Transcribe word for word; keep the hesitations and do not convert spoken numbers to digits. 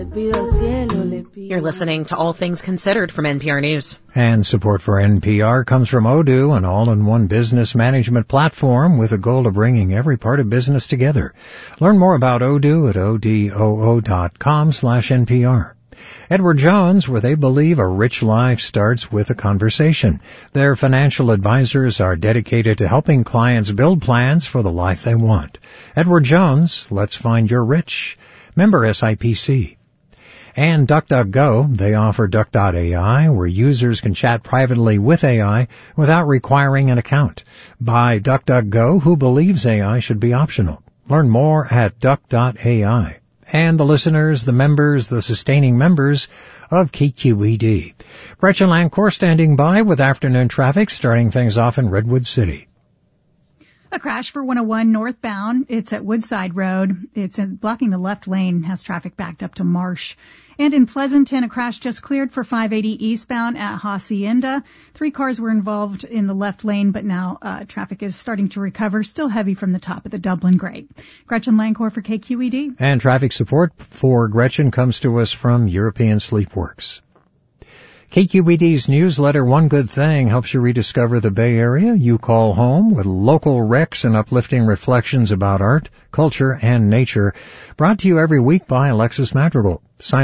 You're listening to All Things Considered from N P R News. And support for N P R comes from Odoo, an all-in-one business management platform with a goal of bringing every part of business together. Learn more about Odoo at odoo dot com slash N P R. Edward Jones, where they believe a rich life starts with a conversation. Their financial advisors are dedicated to helping clients build plans for the life they want. Edward Jones, let's find your rich. Member S I P C. And DuckDuckGo, they offer Duck dot A I, where users can chat privately with A I without requiring an account. By DuckDuckGo, who believes A I should be optional. Learn more at Duck dot A I. And the listeners, the members, the sustaining members of K Q E D. Gretchen Lancourt standing by with afternoon traffic, starting things off in Redwood City. A crash for one oh one northbound. It's at Woodside Road. It's in, blocking the left lane, has traffic backed up to Marsh. And in Pleasanton, a crash just cleared for five eighty eastbound at Hacienda. Three cars were involved in the left lane, but now uh, traffic is starting to recover. Still heavy from the top of the Dublin Grade. Gretchen Lancourt for K Q E D. And traffic support for Gretchen comes to us from European Sleepworks. K Q E D's newsletter, One Good Thing, helps you rediscover the Bay Area you call home with local recs and uplifting reflections about art, culture, and nature. Brought to you every week by Alexis Madrigal. Sign